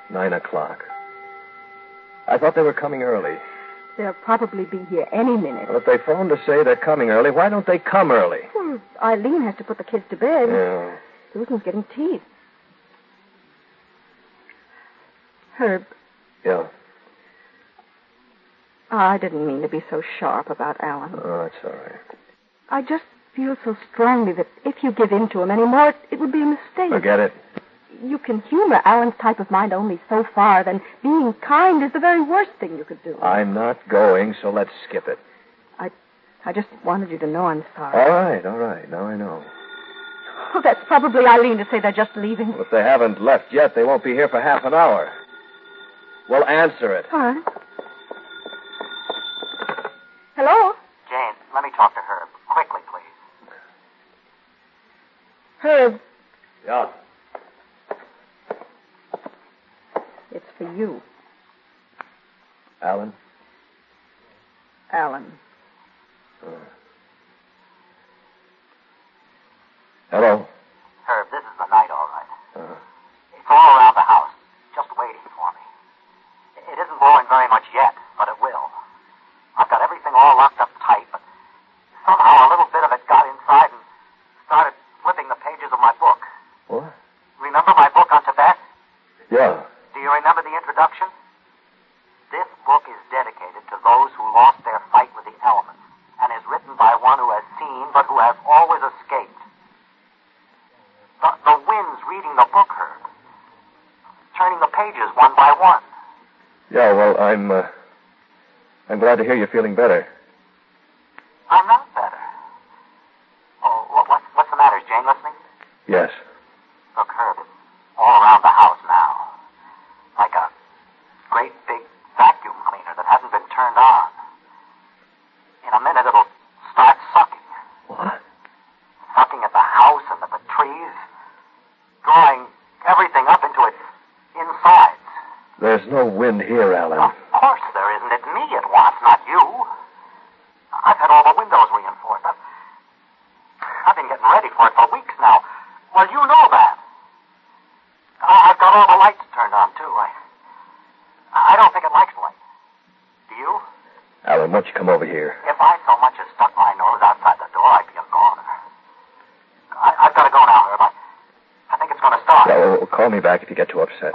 9:00. I thought they were coming early. They'll probably be here any minute. Well, if they phone to say they're coming early, why don't they come early? Well, Eileen has to put the kids to bed. Yeah. Susan's getting teeth. Herb. Yeah. I didn't mean to be so sharp about Alan. Oh, that's all right. I just feel so strongly that if you give in to him anymore, it would be a mistake. Forget it. You can humor Alan's type of mind only so far, then being kind is the very worst thing you could do. I'm not going, so let's skip it. I just wanted you to know I'm sorry. All right. Now I know. Oh, that's probably Eileen to say they're just leaving. Well, if they haven't left yet, they won't be here for half an hour. We'll answer it. All right. Hello? Jane, let me talk to Herb. Quickly, please. Herb, Yeah. it's for you. Alan? Alan. Hello? Herb, this is the night, all right. It's all around the house, just waiting for me. It isn't blowing very much yet, but it will. I've got everything all locked up tight, but somehow a little bit of it got inside and started flipping the pages of my book. What? Remember my book on Tibet? Yeah. Do you remember the introduction? This book is dedicated to those who lost their fight with the elements and is written by one who has seen but who has always escaped. The wind's reading the book, Herb. Turning the pages one by one. Yeah, well, I'm glad to hear you're feeling better. I'm not better. Oh, what's the matter? Is Jane listening? Yes. Look, Herb, it's all around the house now. Like a great big vacuum cleaner that hasn't been turned on. In a minute, it'll start sucking. What? Sucking at the house and at the trees. Drawing everything up into its insides. There's no wind here, Alan. Of course there isn't. It's me it wants, not you. I've had all the windows reinforced. I've been getting ready for it for weeks now. Well, you know that. I've got all the lights turned on, too. I don't think it likes light. Do you? Alan, why don't you come over here? If I so much as stuck my nose outside the door, I'd be a goner. I've got to go now, Herb. I think it's going to start. Yeah, well, call me back if you get too upset.